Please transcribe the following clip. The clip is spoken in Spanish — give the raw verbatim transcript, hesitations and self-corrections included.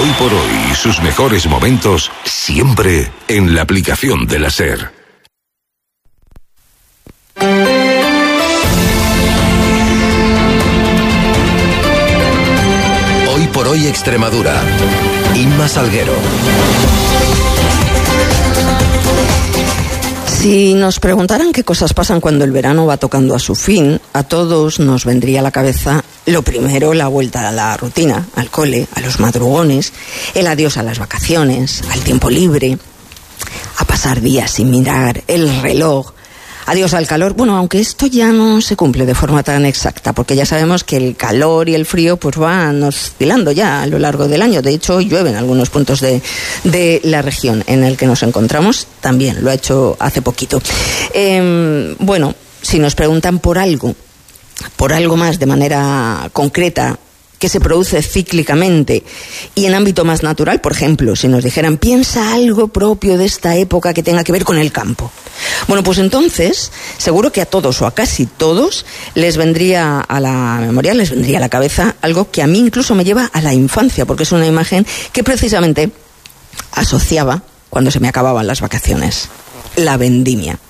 Hoy por hoy, sus mejores momentos siempre en la aplicación de la SER. Hoy por hoy Extremadura. Inma Salguero. Si nos preguntaran qué cosas pasan cuando el verano va tocando a su fin, a todos nos vendría a la cabeza lo primero, la vuelta a la rutina, al cole, a los madrugones, el adiós a las vacaciones, al tiempo libre, a pasar días sin mirar el reloj, adiós al calor. Bueno, aunque esto ya no se cumple de forma tan exacta, porque ya sabemos que el calor y el frío pues van oscilando ya a lo largo del año. De hecho, hoy llueve en algunos puntos de, de la región en el que nos encontramos. También lo ha hecho hace poquito. Eh, bueno, si nos preguntan por algo, por algo más de manera concreta, que se produce cíclicamente y en ámbito más natural, por ejemplo, si nos dijeran, piensa algo propio de esta época que tenga que ver con el campo. Bueno, pues entonces, seguro que a todos o a casi todos les vendría a la memoria, les vendría a la cabeza algo que a mí incluso me lleva a la infancia, porque es una imagen que precisamente asociaba cuando se me acababan las vacaciones: la vendimia.